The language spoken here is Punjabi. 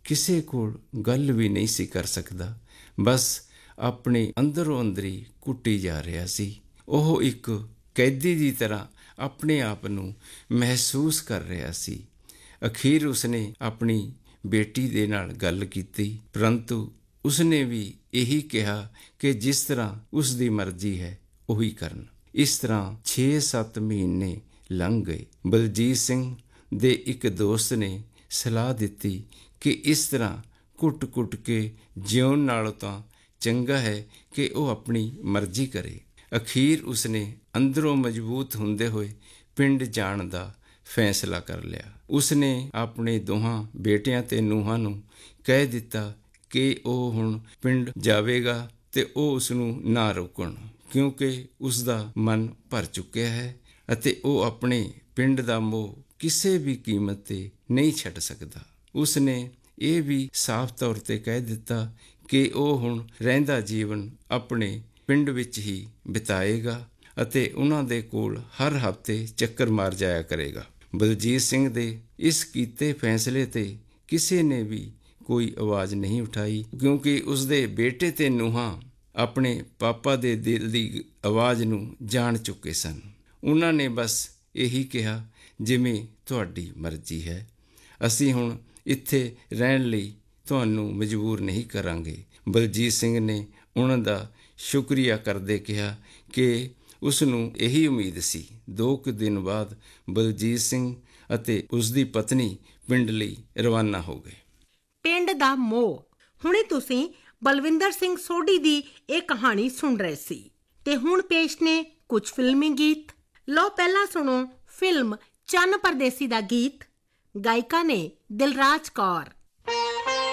ਕਿਸੇ ਕੋਲ ਗੱਲ ਵੀ ਨਹੀਂ ਸੀ ਕਰ ਸਕਦਾ, ਬਸ ਆਪਣੇ ਅੰਦਰੋਂ ਅੰਦਰੀ ਕੁੱਟੀ ਜਾ ਰਿਹਾ ਸੀ। ਉਹ ਇੱਕ ਕੈਦੀ ਦੀ ਤਰ੍ਹਾਂ ਆਪਣੇ ਆਪ ਨੂੰ ਮਹਿਸੂਸ ਕਰ ਰਿਹਾ ਸੀ। ਅਖੀਰ ਉਸਨੇ ਆਪਣੀ ਬੇਟੀ ਦੇ ਨਾਲ ਗੱਲ ਕੀਤੀ, ਪਰੰਤੂ ਉਸਨੇ ਵੀ ਇਹੀ ਕਿਹਾ ਕਿ ਜਿਸ ਤਰ੍ਹਾਂ ਉਸ ਦੀ ਮਰਜ਼ੀ ਹੈ ਉਹੀ ਕਰਨ। ਇਸ ਤਰ੍ਹਾਂ 6-7 ਮਹੀਨੇ ਲੰਘ ਗਏ। ਬਲਜੀਤ ਸਿੰਘ ਦੇ ਇੱਕ ਦੋਸਤ ਨੇ ਸਲਾਹ ਦਿੱਤੀ ਕਿ ਇਸ ਤਰ੍ਹਾਂ ਘੁੱਟ-ਘੁੱਟ ਕੇ ਜਿਉਣ ਨਾਲੋਂ ਤਾਂ ਚੰਗਾ ਹੈ ਕਿ ਉਹ ਆਪਣੀ ਮਰਜ਼ੀ ਕਰੇ। ਅਖੀਰ ਉਸਨੇ ਅੰਦਰੋਂ ਮਜ਼ਬੂਤ ਹੁੰਦੇ ਹੋਏ ਪਿੰਡ ਜਾਣ ਦਾ ਫੈਸਲਾ ਕਰ ਲਿਆ। ਉਸਨੇ ਆਪਣੇ ਦੋਹਾਂ ਬੇਟਿਆਂ ਤੇ ਨੂੰਹਾਂ ਨੂੰ ਕਹਿ ਦਿੱਤਾ ਕਿ ਉਹ ਹੁਣ ਪਿੰਡ ਜਾਵੇਗਾ ਤੇ ਉਹ ਉਸਨੂੰ ਨਾ ਰੋਕਣ, ਕਿਉਂਕਿ ਉਸ ਦਾ ਮਨ ਭਰ ਚੁੱਕਿਆ ਹੈ ਅਤੇ ਉਹ ਆਪਣੇ ਪਿੰਡ ਦਾ ਮੋਹ ਕਿਸੇ ਵੀ ਕੀਮਤ ਤੇ ਨਹੀਂ ਛੱਡ ਸਕਦਾ। ਉਸਨੇ ਇਹ ਵੀ ਸਾਫ਼ ਤੌਰ ਤੇ ਕਹਿ ਦਿੱਤਾ ਕਿ ਉਹ ਹੁਣ ਰਹਿੰਦਾ ਜੀਵਨ ਆਪਣੇ ਪਿੰਡ ਵਿੱਚ ਹੀ ਬਿਤਾਏਗਾ ਅਤੇ ਉਹਨਾਂ ਦੇ ਕੋਲ ਹਰ ਹਫ਼ਤੇ ਚੱਕਰ ਮਾਰ ਜਾਇਆ ਕਰੇਗਾ। ਬਲਜੀਤ ਸਿੰਘ ਦੇ ਇਸ ਕੀਤੇ ਫੈਸਲੇ ਤੇ ਕਿਸੇ ਨੇ ਵੀ ਕੋਈ ਆਵਾਜ਼ ਨਹੀਂ ਉਠਾਈ, ਕਿਉਂਕਿ ਉਸਦੇ ਬੇਟੇ ਤੇ ਨੂੰਹਾਂ ਆਪਣੇ ਪਾਪਾ ਦੇ ਦਿਲ ਦੀ ਆਵਾਜ਼ ਨੂੰ ਜਾਣ ਚੁੱਕੇ ਸਨ। ਉਹਨਾਂ ਨੇ ਬਸ ਇਹੀ ਕਿਹਾ, ਜਿਵੇਂ ਤੁਹਾਡੀ ਮਰਜ਼ੀ ਹੈ, ਅਸੀਂ ਹੁਣ ਇੱਥੇ ਰਹਿਣ ਲਈ ਤੁਹਾਨੂੰ ਮਜਬੂਰ ਨਹੀਂ ਕਰਾਂਗੇ। ਬਲਜੀਤ ਸਿੰਘ ਨੇ ਉਹਨਾਂ ਦਾ ਸ਼ੁਕਰੀਆ ਕਰਦੇ ਕਿਹਾ ਕਿ ਉਸ ਨੂੰ ਇਹੀ ਉਮੀਦ ਸੀ। 2 ਕੁ ਦਿਨ ਬਾਅਦ ਬਲਜੀਤ ਸਿੰਘ ਅਤੇ ਉਸਦੀ ਪਤਨੀ ਪਿੰਡ ਲਈ ਰਵਾਨਾ ਹੋ ਗਏ। ਪਿੰਡ ਦਾ ਮੋਹ। ਹੁਣੇ ਤੁਸੀਂ ਬਲਵਿੰਦਰ ਸਿੰਘ ਸੋਢੀ ਦੀ ਇਹ ਕਹਾਣੀ ਸੁਣ ਰਹੇ ਸੀ ਤੇ ਹੁਣ ਪੇਸ਼ ਨੇ ਕੁਝ ਫਿਲਮੀ ਗੀਤ। ਲਓ ਪਹਿਲਾਂ ਸੁਣੋ ਫਿਲਮ ਚੰਨ ਪਰਦੇਸੀ ਦਾ ਗੀਤ। ਗਾਇਕਾ ਨੇ ਦਿਲਰਾਜ ਕੌਰ।